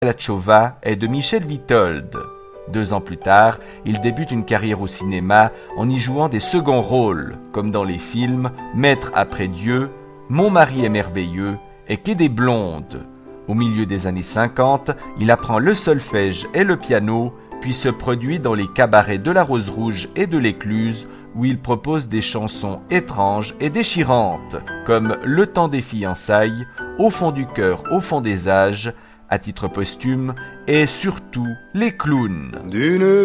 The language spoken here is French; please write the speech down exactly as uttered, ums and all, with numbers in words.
La Chova est de Michel Vitold. Deux ans plus tard, il débute une carrière au cinéma en y jouant des seconds rôles, comme dans les films Maître après Dieu, Mon mari est merveilleux et Quai des Blondes. Au milieu des années cinquante, il apprend le solfège et le piano, puis se produit dans les cabarets de la Rose Rouge et de l'Écluse, où il propose des chansons étranges et déchirantes, comme Le temps des fiançailles, Au fond du cœur, au fond des âges, à titre posthume, et surtout Les Clowns. D'une